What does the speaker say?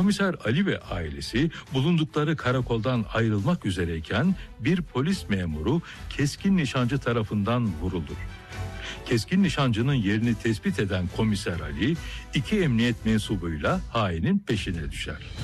Komiser Ali ve ailesi bulundukları karakoldan ayrılmak üzereyken bir polis memuru keskin nişancı tarafından vurulur. Keskin nişancının yerini tespit eden Komiser Ali, 2 emniyet mensubuyla hainin peşine düşer.